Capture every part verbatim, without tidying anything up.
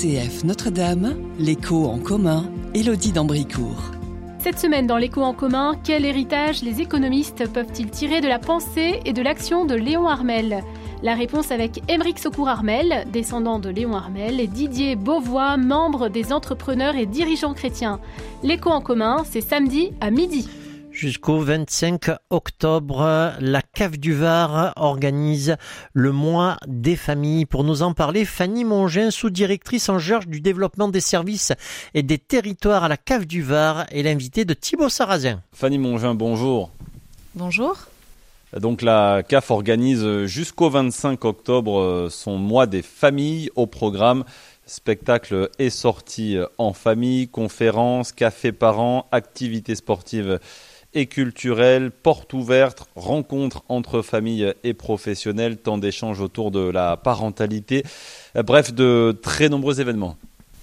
C F Notre-Dame, l'écho en commun, Élodie d'Ambricourt. Cette semaine dans l'écho en commun, quel héritage les économistes peuvent-ils tirer de la pensée et de l'action de Léon Harmel ? La réponse avec Aymeric Secours-Harmel, descendant de Léon Harmel, et Didier Beauvois, membre des entrepreneurs et dirigeants chrétiens. L'écho en commun, c'est samedi à midi. Jusqu'au vingt-cinq octobre, la Cave du Var organise le mois des familles. Pour nous en parler, Fanny Mongin, sous-directrice en charge du développement des services et des territoires à la Cave du Var, est l'invitée de Thibaut Sarrazin. Fanny Mongin, bonjour. Bonjour. Donc la C A F organise jusqu'au vingt-cinq octobre son mois des familles au programme. Spectacles et sorties en famille, conférences, cafés parents, activités sportives et culturelles, portes ouvertes, rencontres entre familles et professionnels, temps d'échange autour de la parentalité. Bref, de très nombreux événements.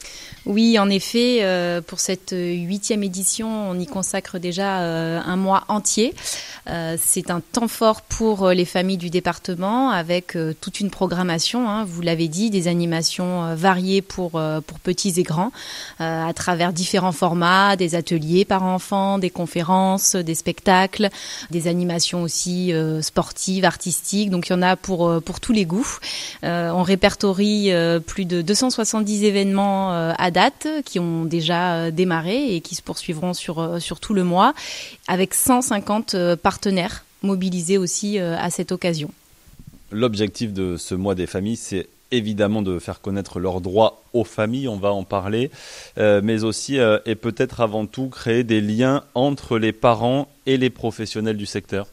Oui, en effet, euh, pour cette huitième édition, on y consacre déjà euh, un mois entier. Euh, c'est un temps fort pour les familles du département avec euh, toute une programmation, hein, vous l'avez dit, des animations euh, variées pour, euh, pour petits et grands, euh, à travers différents formats, des ateliers par enfants, des conférences, des spectacles, des animations aussi euh, sportives, artistiques. Donc il y en a pour, euh, pour tous les goûts. Euh, on répertorie euh, plus de deux cent soixante-dix événements euh, à date qui ont déjà démarré et qui se poursuivront sur, sur tout le mois avec cent cinquante partenaires mobilisés aussi à cette occasion. L'objectif de ce mois des familles, c'est évidemment de faire connaître leurs droits aux familles, on va en parler, euh, mais aussi euh, et peut-être avant tout créer des liens entre les parents et les professionnels du secteur.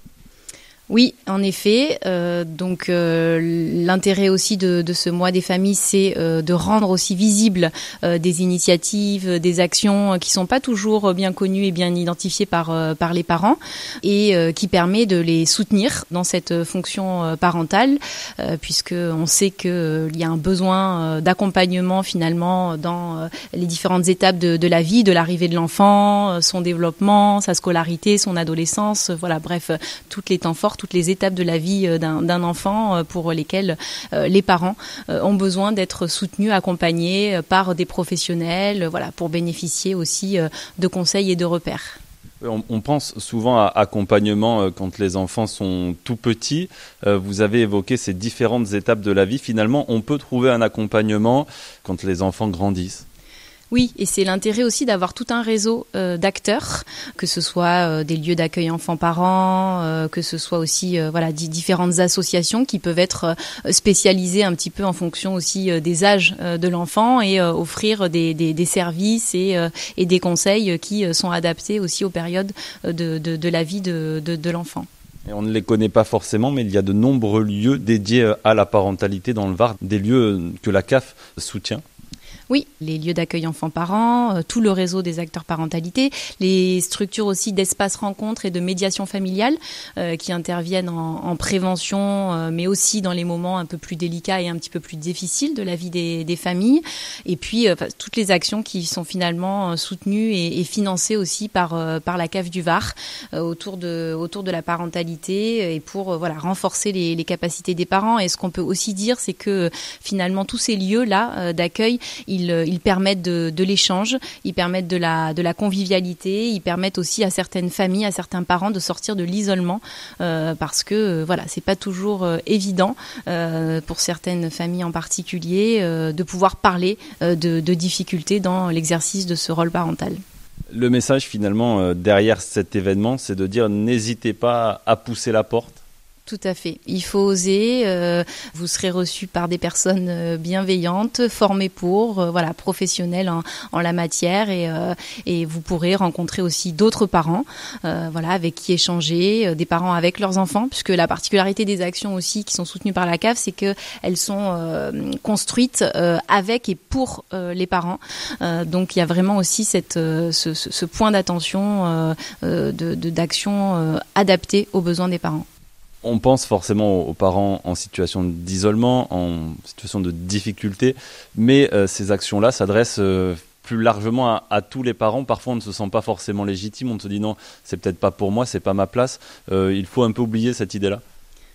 Oui, en effet. Euh, donc euh, l'intérêt aussi de, de ce mois des familles, c'est euh, de rendre aussi visibles euh, des initiatives, des actions qui sont pas toujours bien connues et bien identifiées par euh, par les parents, et euh, qui permet de les soutenir dans cette fonction euh, parentale, euh, puisque on sait que euh, il y a un besoin euh, d'accompagnement finalement dans euh, les différentes étapes de, de la vie, de l'arrivée de l'enfant, euh, son développement, sa scolarité, son adolescence, euh, voilà, bref, euh, toutes les temps forts, toutes les étapes de la vie d'un, d'un enfant pour lesquelles euh, les parents euh, ont besoin d'être soutenus, accompagnés par des professionnels, voilà, pour bénéficier aussi euh, de conseils et de repères. On, on pense souvent à accompagnement euh, quand les enfants sont tout petits. Euh, vous avez évoqué ces différentes étapes de la vie. Finalement, on peut trouver un accompagnement quand les enfants grandissent. Oui, et c'est l'intérêt aussi d'avoir tout un réseau euh, d'acteurs, que ce soit euh, des lieux d'accueil enfants-parents, euh, que ce soit aussi euh, voilà d- différentes associations qui peuvent être euh, spécialisées un petit peu en fonction aussi euh, des âges euh, de l'enfant et euh, offrir des, des, des services et, euh, et des conseils qui euh, sont adaptés aussi aux périodes de, de, de la vie de, de, de l'enfant. Et on ne les connaît pas forcément, mais il y a de nombreux lieux dédiés à la parentalité dans le Var, des lieux que la C A F soutient. Oui, les lieux d'accueil enfants-parents, euh, tout le réseau des acteurs parentalité, les structures aussi d'espace rencontre et de médiation familiale euh, qui interviennent en, en prévention, euh, mais aussi dans les moments un peu plus délicats et un petit peu plus difficiles de la vie des, des familles. Et puis, euh, toutes les actions qui sont finalement soutenues et, et financées aussi par, euh, par la C A F du Var euh, autour, de, autour de la parentalité et pour euh, voilà, renforcer les, les capacités des parents. Et ce qu'on peut aussi dire, c'est que finalement, tous ces lieux-là euh, d'accueil, ils Ils, ils permettent de, de l'échange, ils permettent de la, de la convivialité, ils permettent aussi à certaines familles, à certains parents de sortir de l'isolement euh, parce que euh, voilà, c'est pas toujours euh, évident euh, pour certaines familles en particulier euh, de pouvoir parler euh, de, de difficultés dans l'exercice de ce rôle parental. Le message finalement euh, derrière cet événement, c'est de dire n'hésitez pas à pousser la porte. Tout à fait. Il faut oser. Euh, vous serez reçu par des personnes euh, bienveillantes, formées pour, euh, voilà, professionnelles en, en la matière, et, euh, et vous pourrez rencontrer aussi d'autres parents, euh, voilà, avec qui échanger, euh, des parents avec leurs enfants, puisque la particularité des actions aussi qui sont soutenues par la C A F, c'est que elles sont euh, construites euh, avec et pour euh, les parents. Euh, donc il y a vraiment aussi cette, euh, ce, ce point d'attention, euh, euh, de, de, d'action euh, adaptée aux besoins des parents. On pense forcément aux parents en situation d'isolement, en situation de difficulté, mais euh, ces actions-là s'adressent euh, plus largement à, à tous les parents. Parfois, on ne se sent pas forcément légitime, on se dit non, c'est peut-être pas pour moi, c'est pas ma place. Euh, il faut un peu oublier cette idée-là.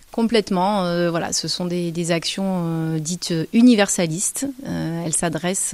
Complètement, euh, voilà, ce sont des, des actions euh, dites universalistes. Euh, elles s'adressent